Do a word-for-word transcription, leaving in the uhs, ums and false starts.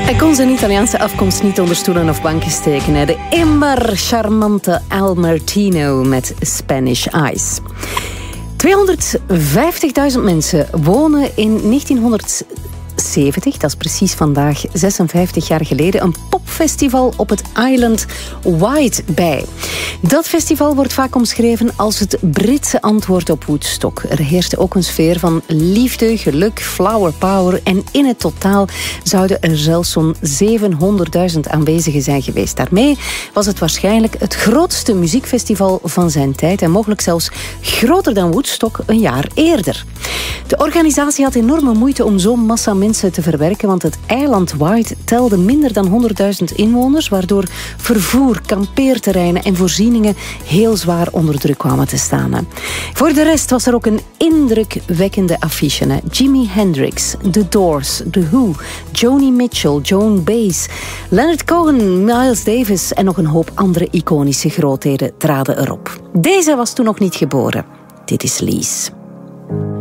Hij kon zijn Italiaanse afkomst niet onder stoelen of banken steken. Hè. De immer charmante Al Martino met Spanish Eyes. tweehonderdvijftigduizend mensen wonen in negentienhonderdzeventig, dat is precies vandaag zesenvijftig jaar geleden, een popfestival op het eiland Wight bij. Dat festival wordt vaak omschreven als het Britse antwoord op Woodstock. Er heerste ook een sfeer van liefde, geluk, flower power en in het totaal zouden er zelfs zo'n zevenhonderdduizend aanwezigen zijn geweest. Daarmee was het waarschijnlijk het grootste muziekfestival van zijn tijd en mogelijk zelfs groter dan Woodstock een jaar eerder. De organisatie had enorme moeite om zo'n massa mensen te verwerken, want het eiland Wight telde minder dan honderdduizend inwoners, waardoor vervoer, kampeerterreinen en voorzieningen heel zwaar onder druk kwamen te staan. Voor de rest was er ook een indrukwekkende affiche. Hè. Jimi Hendrix, The Doors, The Who, Joni Mitchell, Joan Baez, Leonard Cohen, Miles Davis en nog een hoop andere iconische grootheden traden erop. Deze was toen nog niet geboren. Dit is Lies.